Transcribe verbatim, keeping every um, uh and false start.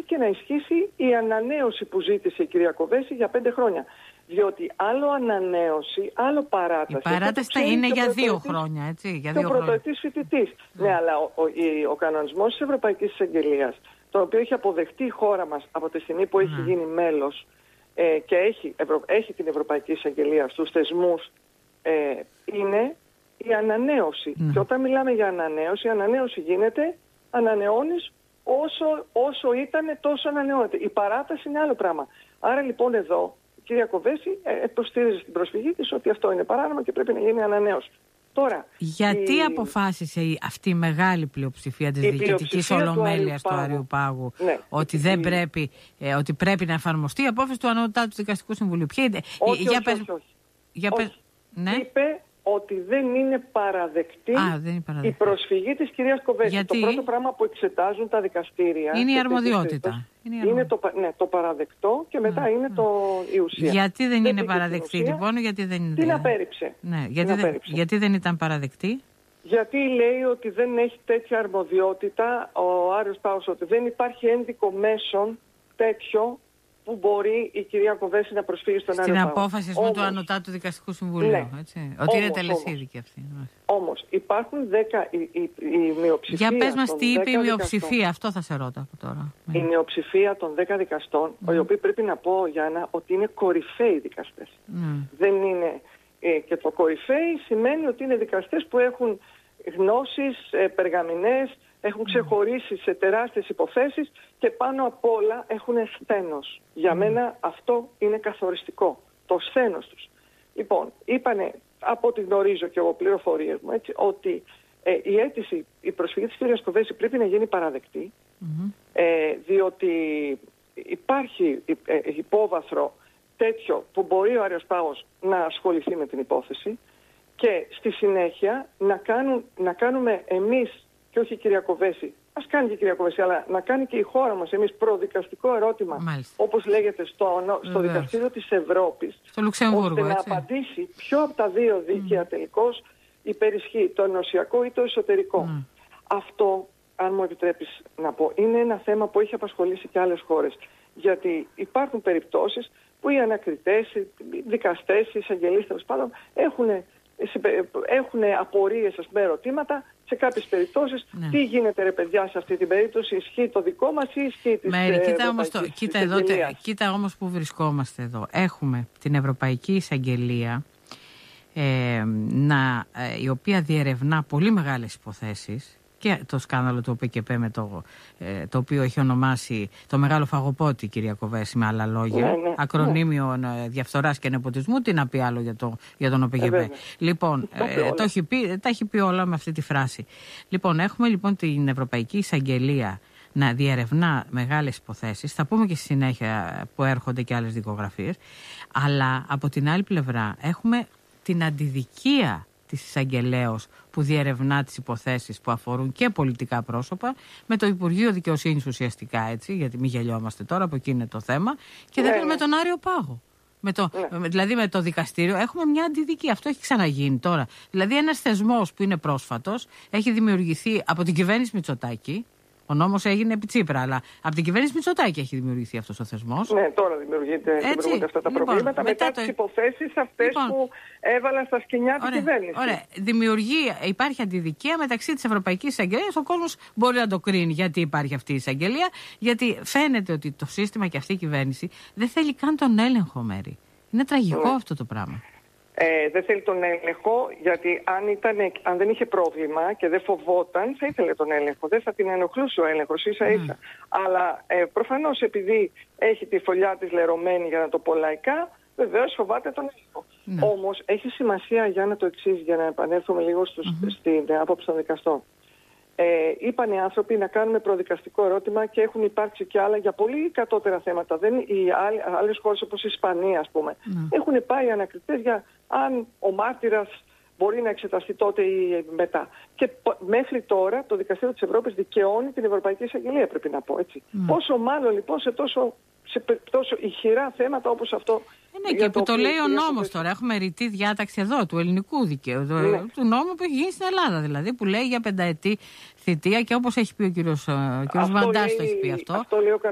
ακόμη και να ισχύσει η ανανέωση που ζήτησε η κυρία Κοβέση για πέντε χρόνια. Διότι άλλο ανανέωση, άλλο παράταση. Η παράταση θα είναι για δύο χρόνια, έτσι. Για δύο το πρωτοετής φοιτητής. Mm. Ναι, αλλά ο, ο, ο, ο κανονισμός της Ευρωπαϊκής Εισαγγελίας, τον οποίο έχει αποδεχτεί η χώρα μας από τη στιγμή που mm. έχει γίνει μέλος ε, και έχει, ευρω, έχει την Ευρωπαϊκή Εισαγγελία στους θεσμούς, ε, είναι η ανανέωση. Mm. Και όταν μιλάμε για ανανέωση, η ανανέωση γίνεται, ανανεώνεις όσο, όσο ήταν τόσο ανανεώνεται. Η παράταση είναι άλλο πράγμα. Άρα λοιπόν εδώ η κυρία Κοβέση ε, υποστήριζε στην προσφυγή της ότι αυτό είναι παράνομο και πρέπει να γίνει ανανέωση. Τώρα, γιατί η... αποφάσισε αυτή η μεγάλη πλειοψηφία της διοικητικής ολομέλειας του Αριού Πάγου, ναι, ότι, δεν η... πρέπει, ε, ότι πρέπει να εφαρμοστεί η απόφαση του Ανώτατου Δικαστικού Συμβουλίου? Ποια... Όχι, για όχι, πες... όχι, όχι. Για όχι. Πες... Ναι. Είπε ότι δεν είναι παραδεκτή Α, δεν είναι παραδεκτή. η προσφυγή της κυρίας Κοβέση. Γιατί? Το πρώτο πράγμα που εξετάζουν τα δικαστήρια είναι η αρμοδιότητα. Είναι, η είναι το, ναι, το παραδεκτό και μετά mm. είναι το, η ουσία. Γιατί δεν, δεν είναι παραδεκτή λοιπόν, γιατί δεν είναι. Την απέρριψε. Ναι, γιατί, την δεν, απέρριψε. γιατί δεν ήταν παραδεκτή? Γιατί λέει ότι δεν έχει τέτοια αρμοδιότητα ο Άριος Πάγος, ότι δεν υπάρχει ένδικο μέσον τέτοιο που μπορεί η κυρία Κοβέση να προσφύγει στον Άριο Πάγο. Στην απόφαση όμως, του Ανωτάτου Δικαστικού Συμβουλίου. Ναι. Έτσι. Ότι όμως, είναι τελεσίδικη αυτή. Όμως υπάρχουν δέκα, η, η, η μειοψηφία. Για πες μας τι είπε η μειοψηφία, δικαστών. Αυτό θα σε ρώτα από τώρα. Η μειοψηφία των δέκα δικαστών, mm. οι οποίοι πρέπει να πω, Γιάννα, ότι είναι κορυφαίοι δικαστές. Mm. Δεν είναι. Ε, και το κορυφαίοι σημαίνει ότι είναι δικαστές που έχουν γνώσεις, ε, περγαμηνές, έχουν ξεχωρίσει σε τεράστιες υποθέσεις και πάνω απ' όλα έχουν σθένος. Για μένα αυτό είναι καθοριστικό, το σθένος τους. Λοιπόν, είπανε, από ό,τι γνωρίζω και εγώ πληροφορίες μου, έτσι, ότι ε, η αίτηση, η προσφυγή της κυρίας Κοβέση πρέπει να γίνει παραδεκτή, mm-hmm. ε, διότι υπάρχει ε, υπόβαθρο τέτοιο που μπορεί ο Άριος Πάγος να ασχοληθεί με την υπόθεση και στη συνέχεια να, κάνουν, να κάνουμε εμείς, και όχι η κυρία Κοβέση, ας κάνει και η κυρία Κοβέση, αλλά να κάνει και η χώρα μας εμείς προδικαστικό ερώτημα, Μάλιστα. όπως λέγεται στο, στο Δικαστήριο της Ευρώπης, στο Λουξεμβούργο, ώστε έτσι. να απαντήσει ποιο από τα δύο δίκαια mm. τελικώς υπερισχύει, το ενωσιακό ή το εσωτερικό. Mm. Αυτό, αν μου επιτρέπεις να πω, είναι ένα θέμα που έχει απασχολήσει και άλλες χώρες. Γιατί υπάρχουν περιπτώσεις που οι ανακριτές, οι δικαστές, οι εισαγγελείς τέλος πάντων έχουν, έχουν απορίες, ας πούμε, ερωτήματα. Σε κάποιες περιπτώσεις, ναι. τι γίνεται ρε παιδιά σε αυτή την περίπτωση, ισχύει το δικό μας ή ισχύει της Μέρη, κοίτα όμως, το, κοίτα, εδώ, κοίτα όμως που βρισκόμαστε εδώ. Έχουμε την Ευρωπαϊκή Εισαγγελία, ε, να, ε, η οποία διερευνά πολύ μεγάλες υποθέσεις, και το σκάνδαλο του ΟΠΕΚΕΠΕ με το, ε, το οποίο έχει ονομάσει το μεγάλο φαγοπότη, κυρία Κοβέση, με άλλα λόγια, ναι, ναι, ακρονίμιο ναι. διαφθοράς και νεποτισμού. Τι να πει άλλο για, το, για τον ΟΠΕΚΕΠΕ. Ε, λοιπόν, ε, το έχει πει, τα έχει πει όλα με αυτή τη φράση. Λοιπόν, έχουμε λοιπόν την Ευρωπαϊκή Εισαγγελία να διερευνά μεγάλες υποθέσεις. Θα πούμε και στη συνέχεια που έρχονται και άλλες δικογραφίες. Αλλά από την άλλη πλευρά έχουμε την αντιδικία της εισαγγελέως που διερευνά τις υποθέσεις που αφορούν και πολιτικά πρόσωπα, με το Υπουργείο Δικαιοσύνης ουσιαστικά, έτσι, γιατί μην γελιόμαστε τώρα, από εκεί είναι το θέμα, και δεν ναι, με τον Άριο Πάγο. Με το, ναι. Δηλαδή με το δικαστήριο έχουμε μια αντιδικία. Αυτό έχει ξαναγίνει τώρα. Δηλαδή ένας θεσμός που είναι πρόσφατος έχει δημιουργηθεί από την κυβέρνηση Μητσοτάκη. Ο νόμος έγινε επί Τσίπρα, αλλά από την κυβέρνηση Μητσοτάκη έχει δημιουργηθεί αυτός ο θεσμός. Ναι, τώρα δημιουργείται, δημιουργούνται αυτά τα λοιπόν, προβλήματα μετά, μετά το... τις υποθέσεις αυτές λοιπόν, που έβαλαν στα σκηνιά την κυβέρνηση. Ωραία. Δημιουργεί, υπάρχει αντιδικία μεταξύ της Ευρωπαϊκής Εισαγγελίας. Ο κόσμος μπορεί να το κρίνει γιατί υπάρχει αυτή η εισαγγελία, γιατί φαίνεται ότι το σύστημα και αυτή η κυβέρνηση δεν θέλει καν τον έλεγχο, Μέρη. Είναι τραγικό ναι. αυτό το πράγμα. Ε, δεν θέλει τον έλεγχο, γιατί αν, ήταν, αν δεν είχε πρόβλημα και δεν φοβόταν, θα ήθελε τον έλεγχο. Δεν θα την ενοχλούσε ο έλεγχος ίσα ίσα. Mm. Αλλά ε, προφανώς επειδή έχει τη φωλιά της λερωμένη, για να το πω λαϊκά, βεβαίως φοβάται τον έλεγχο. Mm. Όμως έχει σημασία, για να το εξής, για να επανέλθουμε λίγο στους, mm-hmm. στην άποψη των δικαστών. Ε, είπαν οι άνθρωποι να κάνουμε προδικαστικό ερώτημα και έχουν υπάρξει και άλλα για πολύ κατώτερα θέματα. Δεν, οι άλλες χώρες όπως η Ισπανία, ας πούμε, mm. έχουν πάει ανακριτές για αν ο μάρτυρας μπορεί να εξεταστεί τότε ή μετά. Και μέχρι τώρα το Δικαστήριο της Ευρώπης δικαιώνει την Ευρωπαϊκή Εισαγγελία, πρέπει να πω έτσι. Mm. Πόσο μάλλον λοιπόν σε τόσο, σε τόσο ηχηρά θέματα όπως αυτό. Ναι, και που το, το λέει ο νόμος τώρα. Έχουμε ρητή διάταξη εδώ του ελληνικού δικαίου, του, ναι. του νόμου που έχει γίνει στην Ελλάδα δηλαδή, που λέει για πενταετή θητεία, και όπως έχει πει ο κύριος Μαντάς, το έχει πει αυτό. Αυτό λέει ο